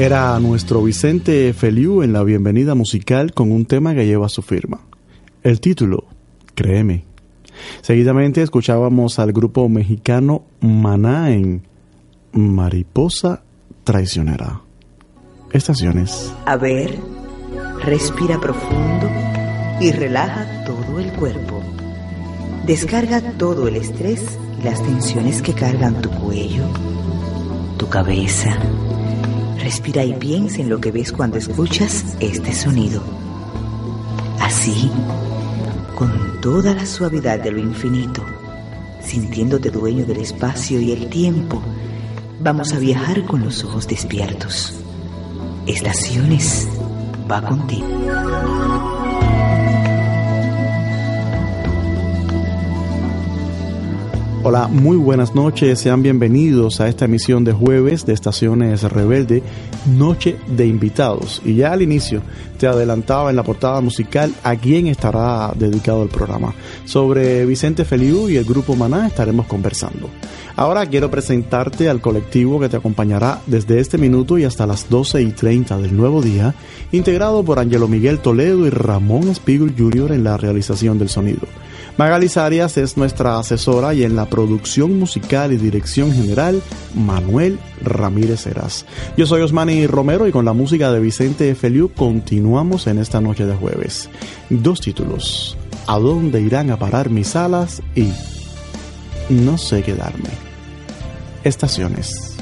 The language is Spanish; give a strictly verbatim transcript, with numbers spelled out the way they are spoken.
Era nuestro Vicente Feliu en la bienvenida musical con un tema que lleva su firma. El título, Créeme. Seguidamente escuchábamos al grupo mexicano Maná en Mariposa Traicionera. Estaciones. A ver, respira profundo y relaja todo el cuerpo. Descarga todo el estrés y las tensiones que cargan tu cuello, tu cabeza. Respira y piensa en lo que ves cuando escuchas este sonido. Así, con toda la suavidad de lo infinito, sintiéndote dueño del espacio y el tiempo, vamos a viajar con los ojos despiertos. Estaciones va contigo. Hola, muy buenas noches, sean bienvenidos a esta emisión de jueves de Estaciones Rebelde, Noche de Invitados. Y ya al inicio te adelantaba en la portada musical a quién estará dedicado el programa. Sobre Vicente Feliu y el grupo Maná estaremos conversando. Ahora quiero presentarte al colectivo que te acompañará desde este minuto y hasta las doce y treinta del nuevo día, integrado por Ángelo Miguel Toledo y Ramón Espígol junior en la realización del sonido. Magali Arias es nuestra asesora y en la producción musical y dirección general, Manuel Ramírez Heras. Yo soy Osmani Romero y con la música de Vicente Feliu continuamos en esta noche de jueves. Dos títulos, ¿A dónde irán a parar mis alas? Y No sé quedarme. Estaciones.